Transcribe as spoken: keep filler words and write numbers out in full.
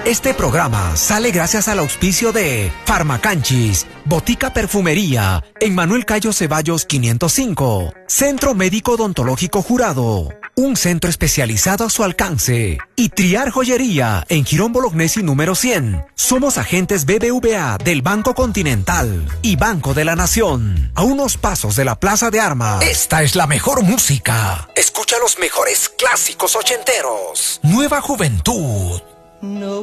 Este programa sale gracias al auspicio de Farmacanchis, Botica Perfumería, en Manuel Cayo Ceballos quinientos cinco, Centro Médico Odontológico Jurado, un centro especializado a su alcance, y Triar Joyería, en Girón Bolognesi número cien. Somos agentes B B V A del Banco Continental y Banco de la Nación, a unos pasos de la Plaza de Armas. Esta es la mejor música. Escucha los mejores clásicos ochenteros. Nueva Juventud. No